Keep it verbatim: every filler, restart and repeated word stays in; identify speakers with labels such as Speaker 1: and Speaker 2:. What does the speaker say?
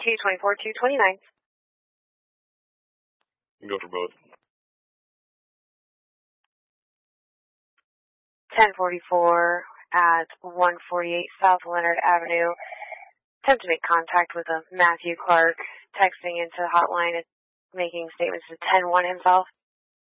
Speaker 1: two twenty-four, two twenty-nine.
Speaker 2: You can go for both.
Speaker 1: ten forty-four at one forty-eight South Leonard Avenue. Attempt to make contact with a Matthew Clark, texting into the hotline and making statements to ten one himself.